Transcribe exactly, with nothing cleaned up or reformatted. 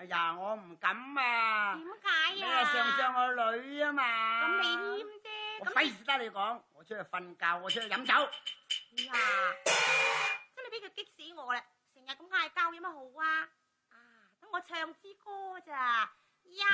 哎呀，我唔敢啊！ 點解啊？ 你係上上我女啊嘛！ 咁你添啫， 我費事得你講，我出去瞓覺，我出去飲酒。 呀，真係俾佢激死我啦！成日咁嗌交有乜好啊？啊，等我唱支歌咋？